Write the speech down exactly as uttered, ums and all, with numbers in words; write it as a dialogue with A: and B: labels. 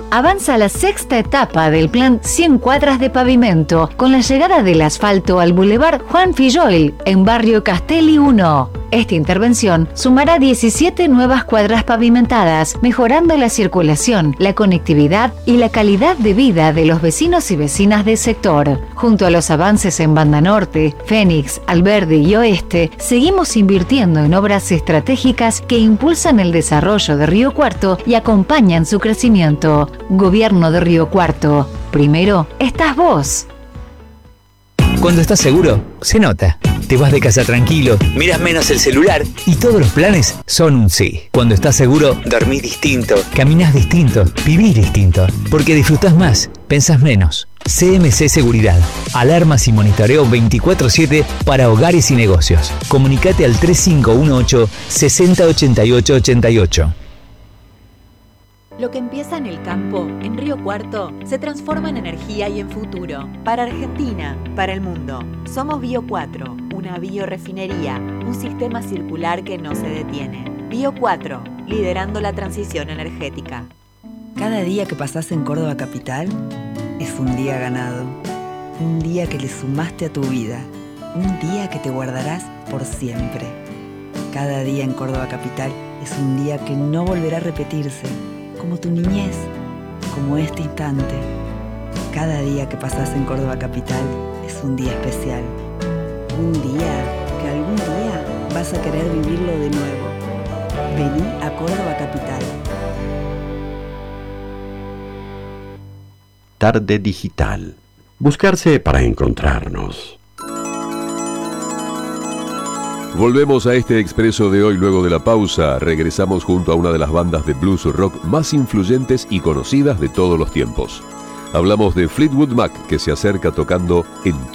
A: Avanza la sexta etapa del plan cien cuadras de pavimento con la llegada del asfalto al Boulevard Juan Filloil en Barrio Castelli uno. Esta intervención sumará diecisiete nuevas cuadras pavimentadas, mejorando la circulación, la conectividad y la calidad de vida de los vecinos y vecinas del sector. Junto a los avances en Banda Norte, Fénix, Alberdi y Oeste, seguimos invirtiendo en obras estratégicas que impulsan el desarrollo de Río Cuarto y acompañan su crecimiento. Gobierno de Río Cuarto. Primero estás vos.
B: Cuando estás seguro, se nota. Te vas de casa tranquilo, miras menos el celular y todos los planes son un sí. Cuando estás seguro, dormís distinto, caminás distinto, vivís distinto. Porque disfrutás más, pensás menos. C M C Seguridad. Alarmas y monitoreo veinticuatro siete para hogares y negocios. Comunicate al tres cinco uno ocho, seis cero ocho ocho ocho ocho.
C: Lo que empieza en el campo, en Río Cuarto, se transforma en energía y en futuro. Para Argentina, para el mundo. Somos Bio cuatro, una biorefinería, un sistema circular que no se detiene. Bio cuatro, liderando la transición energética.
D: Cada día que pasás en Córdoba Capital es un día ganado. Un día que le sumaste a tu vida. Un día que te guardarás por siempre. Cada día en Córdoba Capital es un día que no volverá a repetirse. Como tu niñez, como este instante. Cada día que pasás en Córdoba Capital es un día especial. Un día que algún día vas a querer vivirlo de nuevo. Vení a Córdoba Capital.
E: Tarde digital. Buscarse para encontrarnos.
F: Volvemos a este expreso de hoy luego de la pausa. Regresamos junto a una de las bandas de blues rock más influyentes y conocidas de todos los tiempos. Hablamos de Fleetwood Mac, que se acerca tocando en